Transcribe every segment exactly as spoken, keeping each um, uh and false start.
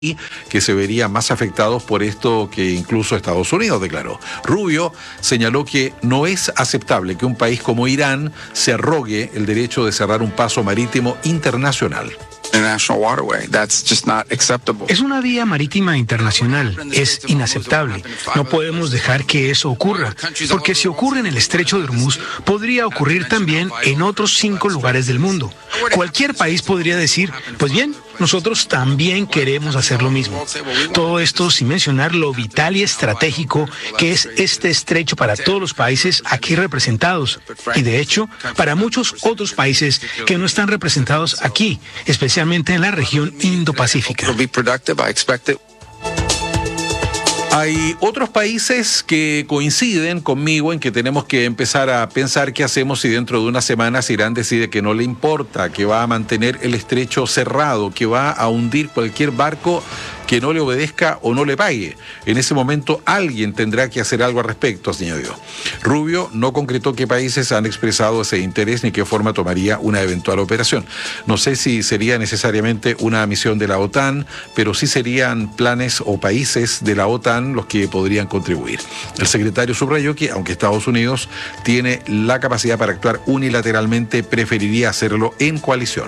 y que se verían más afectados por esto que incluso Estados Unidos declaró. Rubio señaló que no es aceptable que un país como Irán se arrogue el derecho de cerrar un paso marítimo internacional. Es una vía marítima internacional. Es inaceptable. No podemos dejar que eso ocurra, porque si ocurre en el estrecho de Hormuz, podría ocurrir también en otros cinco lugares del mundo. Cualquier país podría decir, pues bien, nosotros también queremos hacer lo mismo. Todo esto sin mencionar lo vital y estratégico que es este estrecho para todos los países aquí representados, y de hecho, para muchos otros países que no están representados aquí, especialmente en la región Indo-Pacífica. Hay otros países que coinciden conmigo en que tenemos que empezar a pensar qué hacemos si dentro de unas semanas Irán decide que no le importa, que va a mantener el estrecho cerrado, que va a hundir cualquier barco que no le obedezca o no le pague. En ese momento alguien tendrá que hacer algo al respecto, añadió. Rubio no concretó qué países han expresado ese interés ni qué forma tomaría una eventual operación. No sé si sería necesariamente una misión de la OTAN, pero sí serían planes o países de la OTAN los que podrían contribuir. El secretario subrayó que, aunque Estados Unidos tiene la capacidad para actuar unilateralmente, preferiría hacerlo en coalición.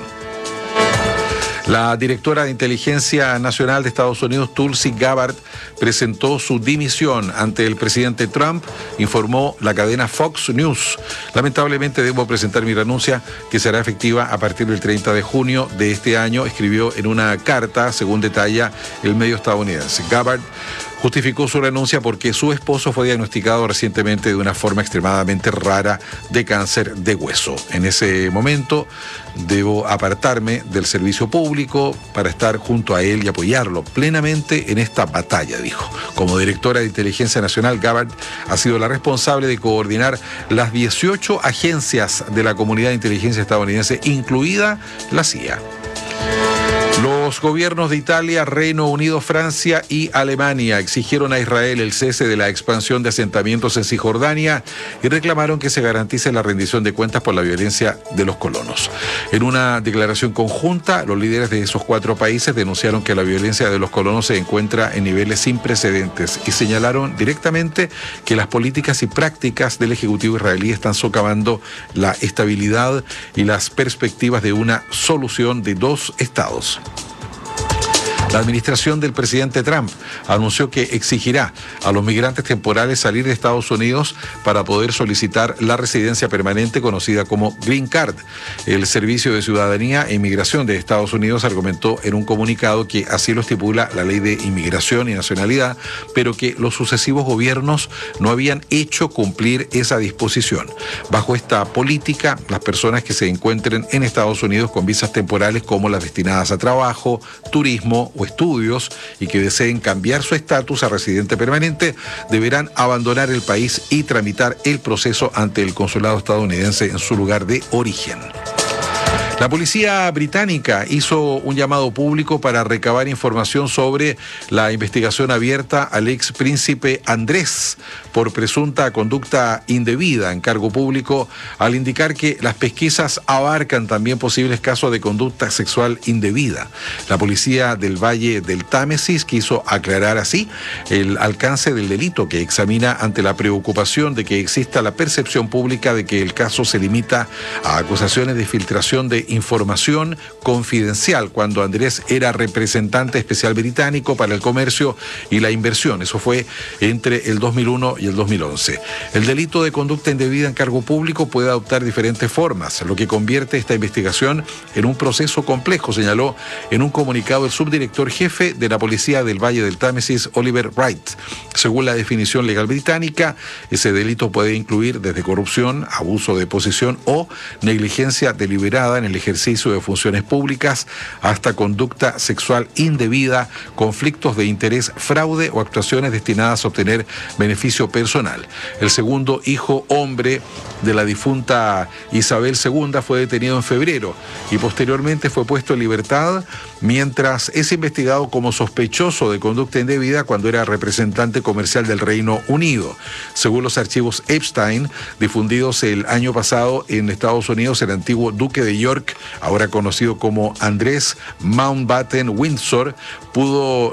La directora de Inteligencia Nacional de Estados Unidos, Tulsi Gabbard, presentó su dimisión ante el presidente Trump, informó la cadena Fox News. Lamentablemente debo presentar mi renuncia, que será efectiva a partir del treinta de junio de este año, escribió en una carta, según detalla el medio estadounidense. Gabbard justificó su renuncia porque su esposo fue diagnosticado recientemente de una forma extremadamente rara de cáncer de hueso. En ese momento debo apartarme del servicio público para estar junto a él y apoyarlo plenamente en esta batalla, dijo. Como directora de Inteligencia Nacional, Gabbard ha sido la responsable de coordinar las dieciocho agencias de la comunidad de inteligencia estadounidense, incluida la C I A. Los gobiernos de Italia, Reino Unido, Francia y Alemania exigieron a Israel el cese de la expansión de asentamientos en Cisjordania y reclamaron que se garantice la rendición de cuentas por la violencia de los colonos. En una declaración conjunta, los líderes de esos cuatro países denunciaron que la violencia de los colonos se encuentra en niveles sin precedentes y señalaron directamente que las políticas y prácticas del Ejecutivo israelí están socavando la estabilidad y las perspectivas de una solución de dos estados. La administración del presidente Trump anunció que exigirá a los migrantes temporales salir de Estados Unidos para poder solicitar la residencia permanente conocida como Green Card. El Servicio de Ciudadanía e Inmigración de Estados Unidos argumentó en un comunicado que así lo estipula la Ley de Inmigración y Nacionalidad, pero que los sucesivos gobiernos no habían hecho cumplir esa disposición. Bajo esta política, las personas que se encuentren en Estados Unidos con visas temporales como las destinadas a trabajo, turismo o estudios y que deseen cambiar su estatus a residente permanente deberán abandonar el país y tramitar el proceso ante el consulado estadounidense en su lugar de origen. La policía británica hizo un llamado público para recabar información sobre la investigación abierta al ex príncipe Andrés por presunta conducta indebida en cargo público, al indicar que las pesquisas abarcan también posibles casos de conducta sexual indebida. La policía del Valle del Támesis quiso aclarar así el alcance del delito, que examina ante la preocupación de que exista la percepción pública de que el caso se limita a acusaciones de filtración de información confidencial cuando Andrés era representante especial británico para el comercio y la inversión. Eso fue entre el dos mil uno y el dos mil once. El delito de conducta indebida en cargo público puede adoptar diferentes formas, lo que convierte esta investigación en un proceso complejo, señaló en un comunicado el subdirector jefe de la policía del Valle del Támesis, Oliver Wright. Según la definición legal británica, ese delito puede incluir desde corrupción, abuso de posición o negligencia deliberada en el ejercicio de funciones públicas hasta conducta sexual indebida, conflictos de interés, fraude o actuaciones destinadas a obtener beneficio personal. El segundo hijo hombre de la difunta Isabel segunda fue detenido en febrero y posteriormente fue puesto en libertad mientras es investigado como sospechoso de conducta indebida cuando era representante comercial del Reino Unido. Según los archivos Epstein difundidos el año pasado en Estados Unidos, el antiguo duque de York York, ahora conocido como Andrés Mountbatten Windsor, pudo